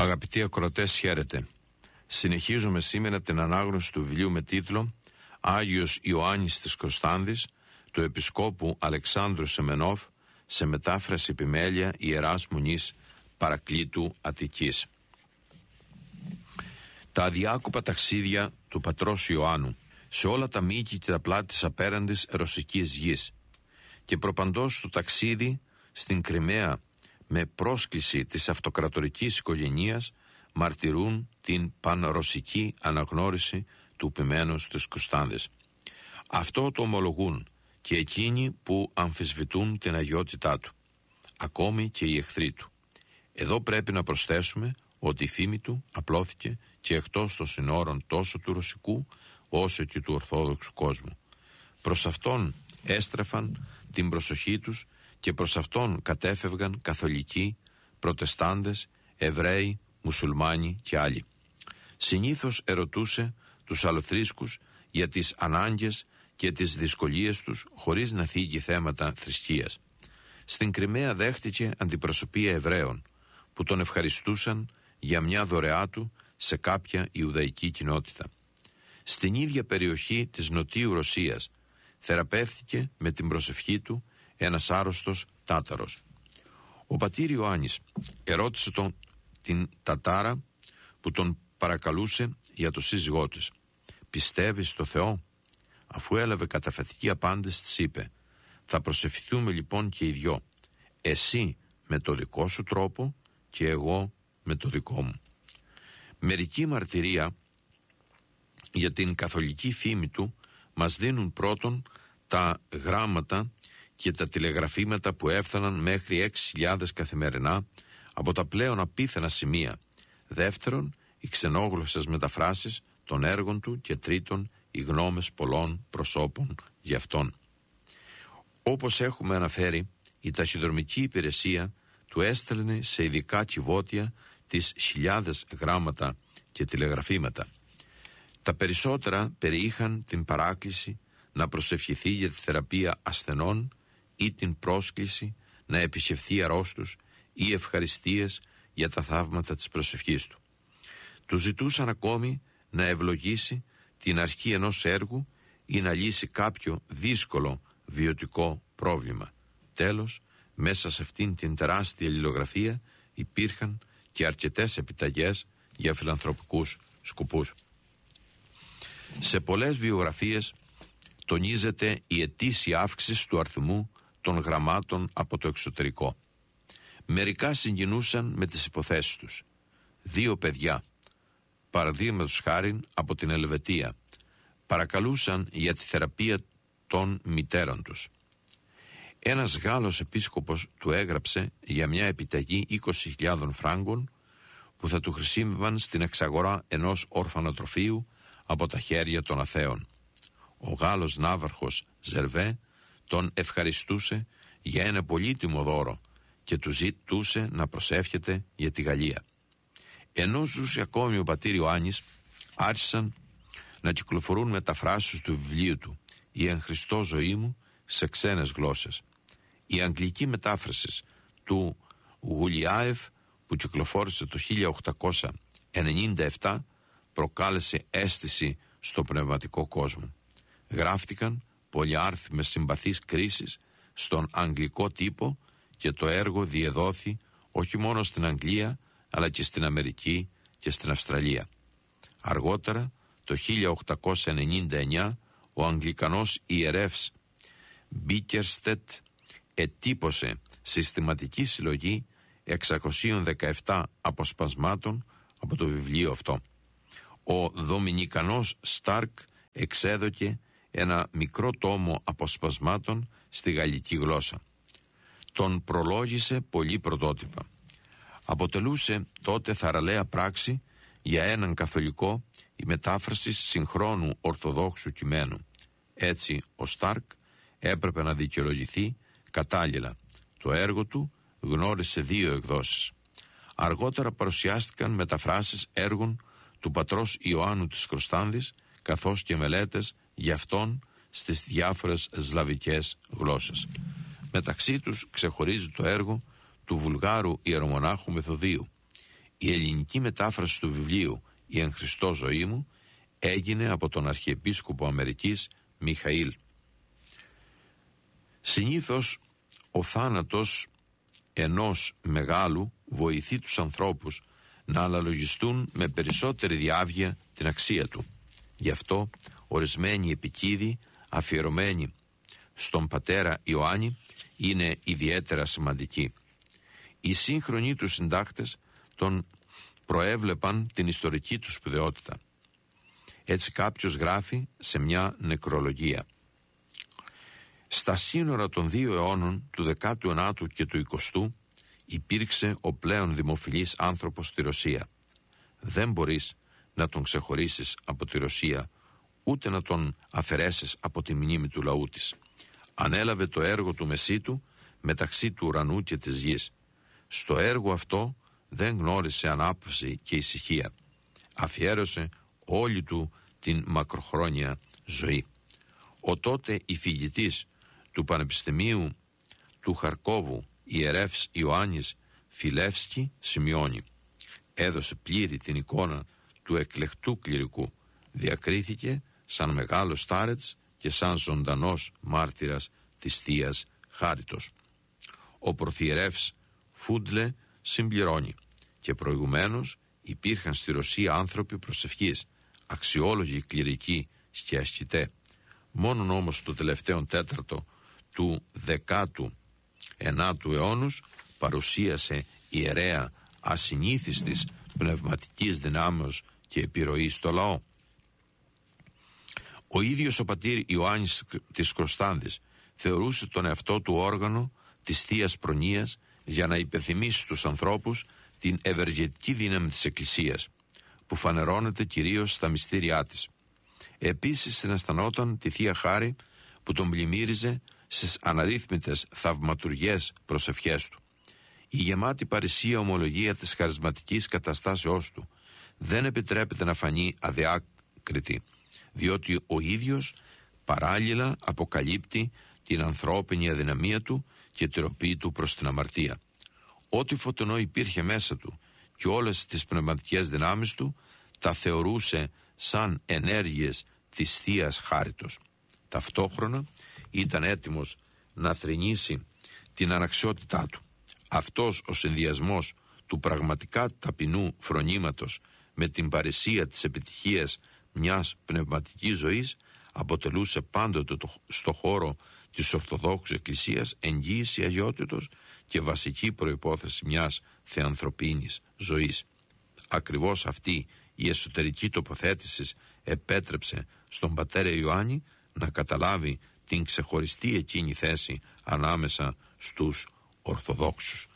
Αγαπητοί ακροατές, χαίρετε. Συνεχίζουμε σήμερα την ανάγνωση του βιβλίου με τίτλο «Άγιος Ιωάννης της Κωνστάνδης» του Επισκόπου Αλεξάνδρου Σεμενόφ, σε μετάφραση επιμέλεια Ιεράς Μονής Παρακλήτου Αττικής. Τα αδιάκοπα ταξίδια του πατρός Ιωάννου σε όλα τα μήκη και τα πλάτη της απέραντης ρωσικής γης, και προπαντός του ταξίδι στην Κριμαία με πρόσκληση της αυτοκρατορικής οικογενείας μαρτυρούν την πανρωσική αναγνώριση του ποιμένους της Κωνστάνδης. Αυτό το ομολογούν και εκείνοι που αμφισβητούν την αγιότητά του, ακόμη και οι εχθροί του. Εδώ πρέπει να προσθέσουμε ότι η φήμη του απλώθηκε και εκτός των συνόρων τόσο του ρωσικού όσο και του ορθόδοξου κόσμου. Προς αυτόν έστρεφαν την προσοχή τους και προς αυτόν κατέφευγαν καθολικοί, προτεστάντες, Εβραίοι, Μουσουλμάνοι και άλλοι. Συνήθως ερωτούσε τους αλλοθρήσκους για τις ανάγκες και τις δυσκολίες τους χωρίς να θίγει θέματα θρησκείας. Στην Κριμαία δέχτηκε αντιπροσωπεία Εβραίων που τον ευχαριστούσαν για μια δωρεά του σε κάποια Ιουδαϊκή κοινότητα. Στην ίδια περιοχή της Νοτιού Ρωσίας θεραπεύτηκε με την προσευχή του ένας άρρωστος Τάταρος. Ο πατήρ Ιωάννης ερώτησε την Τατάρα που τον παρακαλούσε για το σύζυγό της: «Πιστεύεις στο Θεό?» Αφού έλαβε καταφατική απάντηση, της είπε: «Θα προσευχηθούμε λοιπόν και οι δυο, εσύ με το δικό σου τρόπο και εγώ με το δικό μου». Μερική μαρτυρία για την καθολική φήμη του μας δίνουν πρώτον τα γράμματα και τα τηλεγραφήματα που έφταναν μέχρι 6.000 καθημερινά από τα πλέον απίθανα σημεία. Δεύτερον, οι ξενόγλωσσες μεταφράσεις των έργων του και τρίτον, οι γνώμες πολλών προσώπων για αυτόν. Όπως έχουμε αναφέρει, η ταχυδρομική υπηρεσία του έστελνε σε ειδικά κυβότια τις χιλιάδες γράμματα και τηλεγραφήματα. Τα περισσότερα περιείχαν την παράκληση να προσευχηθεί για τη θεραπεία ασθενών ή την πρόσκληση να επισκεφθεί αρρώστους ή ευχαριστίες για τα θαύματα της προσευχής του. Του ζητούσαν ακόμη να ευλογήσει την αρχή ενός έργου ή να λύσει κάποιο δύσκολο βιωτικό πρόβλημα. Τέλος, μέσα σε αυτήν την τεράστια αλληλογραφία υπήρχαν και αρκετές επιταγές για φιλανθρωπικούς σκοπούς. Σε πολλές βιογραφίες τονίζεται η ετήσια αύξηση του αριθμού των γραμμάτων από το εξωτερικό. Μερικά συγκινούσαν με τις υποθέσεις τους. 2 παιδιά, παραδείγματος χάριν από την Ελβετία, παρακαλούσαν για τη θεραπεία των μητέρων τους. Ένας Γάλλος επίσκοπος του έγραψε για μια επιταγή 20.000 φράγκων που θα του χρησιμεύαν στην εξαγορά ενός ορφανοτροφείου από τα χέρια των αθέων. Ο Γάλλος ναύαρχος Ζερβέ τον ευχαριστούσε για ένα πολύτιμο δώρο και του ζητούσε να προσεύχεται για τη Γαλλία. Ενώ ζούσε ακόμη ο πατήρ Ιωάννης, άρχισαν να κυκλοφορούν μεταφράσεις του βιβλίου του «Η εν Χριστώ ζωή μου» σε ξένες γλώσσες. Η αγγλική μετάφραση του Γουλιάεφ που κυκλοφόρησε το 1897 προκάλεσε αίσθηση στο πνευματικό κόσμο. Γράφτηκαν πολυάριθμες συμπαθείς κρίσεις στον αγγλικό τύπο και το έργο διεδόθη όχι μόνο στην Αγγλία αλλά και στην Αμερική και στην Αυστραλία. Αργότερα, το 1899, ο Αγγλικανός ιερεύς Μπίκερστετ ετύπωσε συστηματική συλλογή 617 αποσπασμάτων από το βιβλίο αυτό. Ο Δομινικανός Στάρκ εξέδωκε ένα μικρό τόμο αποσπασμάτων στη γαλλική γλώσσα. Τον προλόγησε πολύ πρωτότυπα. Αποτελούσε τότε θαραλέα πράξη για έναν καθολικό η μετάφραση συγχρόνου ορθοδόξου κειμένου. Έτσι ο Στάρκ έπρεπε να δικαιολογηθεί κατάλληλα. Το έργο του γνώρισε 2 εκδόσεις. Αργότερα παρουσιάστηκαν μεταφράσεις έργων του πατρός Ιωάννου της Κωνστάνδης καθώς και μελέτες για αυτόν στις διάφορες σλαβικές γλώσσες. Μεταξύ τους ξεχωρίζει το έργο του Βουλγάρου ιερομονάχου Μεθοδίου. Η ελληνική μετάφραση του βιβλίου «Η εν Χριστώ ζωή μου» έγινε από τον Αρχιεπίσκοπο Αμερικής Μιχαήλ. Συνήθως ο θάνατος ενός μεγάλου βοηθεί τους ανθρώπους να αναλογιστούν με περισσότερη διάβγεια την αξία του. Γι' αυτό ορισμένοι επικείδοι αφιερωμένοι στον πατέρα Ιωάννη είναι ιδιαίτερα σημαντικοί. Οι σύγχρονοι του συντάκτες τον προέβλεπαν την ιστορική του σπουδαιότητα. Έτσι κάποιος γράφει σε μια νεκρολογία: «Στα σύνορα των 2 αιώνων, του 19ου και του 20ου, υπήρξε ο πλέον δημοφιλής άνθρωπος στη Ρωσία. Δεν μπορείς να τον ξεχωρίσεις από τη Ρωσία, ούτε να τον αφαιρέσεις από τη μνήμη του λαού της. Ανέλαβε το έργο του Μεσίτου μεταξύ του ουρανού και της γης. Στο έργο αυτό δεν γνώρισε ανάπαυση και ησυχία. Αφιέρωσε όλη του την μακροχρόνια ζωή. Ο τότε υφηγητής του Πανεπιστημίου του Χαρκόβου, ιερεύς Ιωάννης Φιλεύσκη, σημειώνει: έδωσε πλήρη την εικόνα του εκλεκτού κληρικού, διακρίθηκε σαν μεγάλος στάρετς και σαν ζωντανός μάρτυρας της Θείας Χάριτος». Ο πρωθιερεύς Φούντλε συμπληρώνει: και προηγουμένως υπήρχαν στη Ρωσία άνθρωποι προσευχής, αξιόλογοι κληρικοί και ασκητέ. Μόνον όμως το τελευταίο τέταρτο του 19ου αιώνους παρουσίασε ιερέα ασυνήθιστης πνευματικής δυνάμεως και επιρροής στο λαό. Ο ίδιος ο πατήρ Ιωάννης της Κωνσταντης θεωρούσε τον εαυτό του όργανο της Θείας Προνοίας για να υπενθυμίσει στους ανθρώπους την ευεργετική δύναμη της Εκκλησίας, που φανερώνεται κυρίως στα μυστήριά της. Επίσης συναισθανόταν τη Θεία Χάρη που τον πλημμύριζε στις αναρρύθμιτες θαυματουργές προσευχές του. Η γεμάτη παρησία ομολογία της χαρισματικής καταστάσεώς του δεν επιτρέπεται να φανεί αδιάκριτη, διότι ο ίδιος παράλληλα αποκαλύπτει την ανθρώπινη αδυναμία του και τροπή του προς την αμαρτία. Ό,τι φωτεινό υπήρχε μέσα του και όλες τις πνευματικές δυνάμεις του τα θεωρούσε σαν ενέργειες της Θείας Χάριτος. Ταυτόχρονα ήταν έτοιμος να θρηνήσει την αναξιότητά του. Αυτός ο συνδυασμός του πραγματικά ταπεινού φρονήματος με την παρησία της επιτυχίας μιας πνευματικής ζωής αποτελούσε πάντοτε στο χώρο της Ορθοδόξου Εκκλησίας εγγύηση αγιότητος και βασική προϋπόθεση μιας θεανθρωπίνης ζωής. Ακριβώς αυτή η εσωτερική τοποθέτηση επέτρεψε στον πατέρα Ιωάννη να καταλάβει την ξεχωριστή εκείνη θέση ανάμεσα στους Ορθοδόξους.